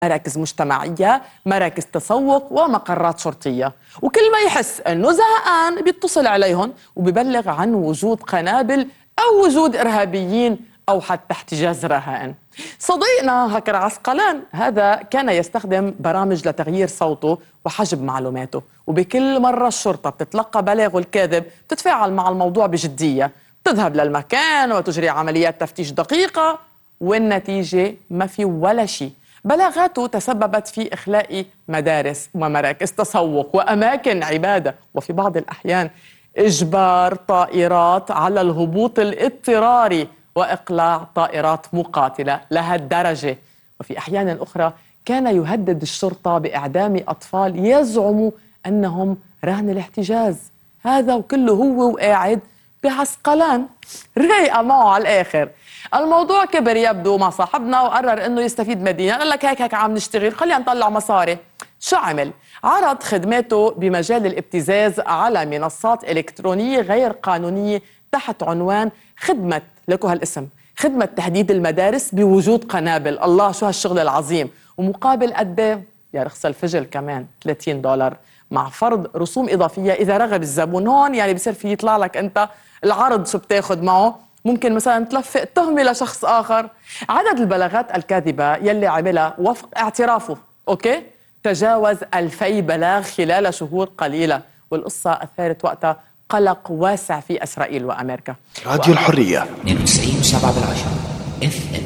مراكز مجتمعية، مراكز تسوق ومقرات شرطية. وكل ما يحس أنه زهقان بيتصل عليهم وبيبلغ عن وجود قنابل أو وجود إرهابيين أو حتى احتجاز رهائن. صديقنا هاكر عسقلان هذا كان يستخدم برامج لتغيير صوته وحجب معلوماته، وبكل مرة الشرطة بتتلقى بلاغه الكاذب بتتفاعل مع الموضوع بجدية، تذهب للمكان وتجري عمليات تفتيش دقيقة، والنتيجة ما في ولا شيء. بلاغاته تسببت في إخلاء مدارس ومراكز تسوق وأماكن عبادة، وفي بعض الأحيان إجبار طائرات على الهبوط الاضطراري وإقلاع طائرات مقاتلة لهالدرجة. وفي أحيان أخرى كان يهدد الشرطة بإعدام أطفال يزعم أنهم رهن الاحتجاز. هذا وكله هو وقاعد بعسقلان، رايقة معه على الآخر. الموضوع كبر يبدو مع صاحبنا وقرر انه يستفيد ماديا، قال لك هيك عم نشتغل، خلينا نطلع مصاري. شو عمل؟ عرض خدماته بمجال الابتزاز على منصات إلكترونية غير قانونية تحت عنوان خدمة، لكو هالاسم، خدمة تهديد المدارس بوجود قنابل. الله شو هالشغل العظيم. ومقابل قد يا رخص الفجل كمان $30 مع فرض رسوم إضافية إذا رغب الزبون. هون يعني بصير في يطلع لك أنت العرض شو بتاخد معه، ممكن مثلا تلفق تهمة لشخص آخر. عدد البلاغات الكاذبة يلي عملها وفق اعترافه أوكي تجاوز 2000 بلاغ خلال شهور قليلة، والقصة أثارت وقتها قلق واسع في إسرائيل وأمريكا. راديو الحرية 92.7 FM.